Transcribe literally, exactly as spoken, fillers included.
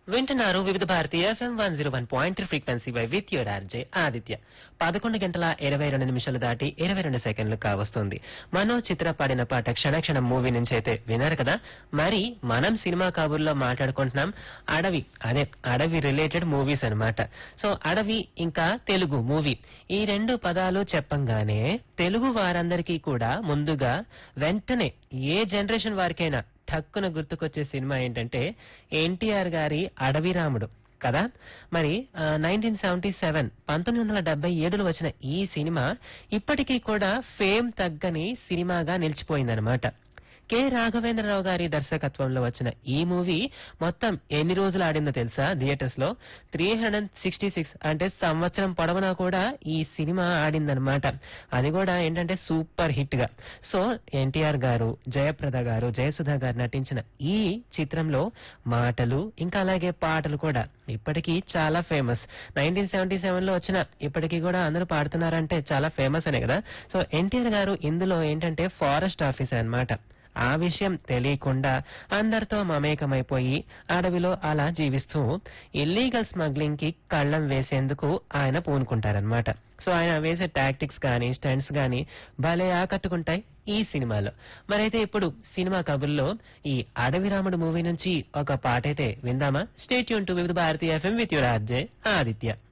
వింటున్నారు వివిధ Bharati FM one zero one point three frequency by with your RJ Aditya. పదకొండు గంటల ఇరవై రెండు నిమిషాలు దాటి ఇరవై రెండు సెకండ్లు కావస్తుంది. మనో చిత్ర పాడిన పాట క్షణక్షణం మూవీ నుంచి అయితే విన్నారు కదా. మరి మనం సినిమా కబుర్లో మాట్లాడుకుంటున్నాం అడవి, అదే అడవి రిలేటెడ్ మూవీస్ అన్నమాట. సో అడవి ఇంకా తెలుగు మూవీ ఈ రెండు పదాలు చెప్పంగానే తెలుగు వారందరికీ కూడా ముందుగా వెంటనే ఏ జనరేషన్ వారికైనా ఠక్కున గుర్తుకొచ్చే సినిమా ఏంటంటే ఎన్టీఆర్ గారి అడవి రాముడు కదా. మరి నైన్టీన్ సెవెంటీ సెవెన్ పంతొమ్మిది వందల డెబ్బై ఏడులో వచ్చిన ఈ సినిమా ఇప్పటికీ కూడా ఫేమ్ తగ్గని సినిమాగా నిలిచిపోయిందనమాట. కె రాఘవేంద్రరావు గారి దర్శకత్వంలో వచ్చిన ఈ మూవీ మొత్తం ఎన్ని రోజులు ఆడిందో తెలుసా థియేటర్స్ లో? త్రీ హండ్రెడ్ సిక్స్టీ సిక్స్ అంటే సంవత్సరం పొడవునా కూడా ఈ సినిమా ఆడిందనమాట. అది కూడా ఏంటంటే సూపర్ హిట్ గా. సో ఎన్టీఆర్ గారు, జయప్రద గారు, జయసుధ గారు నటించిన ఈ చిత్రంలో మాటలు ఇంకా అలాగే పాటలు కూడా ఇప్పటికీ చాలా ఫేమస్. నైన్టీన్ సెవెంటీ సెవెన్ లో వచ్చిన ఇప్పటికీ కూడా అందరూ పాడుతున్నారంటే చాలా ఫేమస్ అనే కదా. సో ఎన్టీఆర్ గారు ఇందులో ఏంటంటే ఫారెస్ట్ ఆఫీసర్ అన్నమాట. ఆ విషయం తెలియకుండా అందరితో మమేకమైపోయి అడవిలో అలా జీవిస్తూ ఇల్లీగల్ స్మగ్లింగ్ కి కళ్ళం వేసేందుకు ఆయన పూనుకుంటారనమాట. సో ఆయన వేసే టాక్టిక్స్ గానీ స్టంట్స్ గానీ భలే ఆకట్టుకుంటాయి ఈ సినిమాలో. మరైతే ఇప్పుడు సినిమా కబుర్లో ఈ అడవి రాముడు మూవీ నుంచి ఒక పాట అయితే విందామా? స్టే ట్యూన్ టు వివిధ Bharati FM with your RJ Aditya.